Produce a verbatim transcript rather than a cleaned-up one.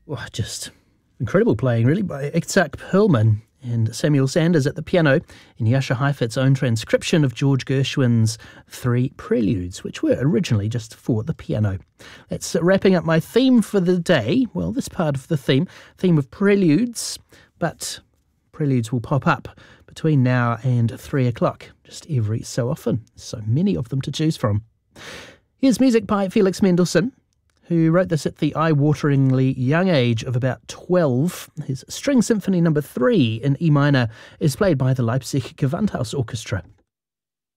Oh, just incredible playing, really, by Itzhak Perlman and Samuel Sanders at the piano in Jascha Heifert's own transcription of George Gershwin's Three Preludes, which were originally just for the piano. That's wrapping up my theme for the day. Well, this part of the theme, theme of preludes, but preludes will pop up between now and three o'clock, just every so often. So many of them to choose from. Here's music by Felix Mendelssohn, who wrote this at the eye-wateringly young age of about twelve. His String Symphony number three in E minor is played by the Leipzig Gewandhaus Orchestra.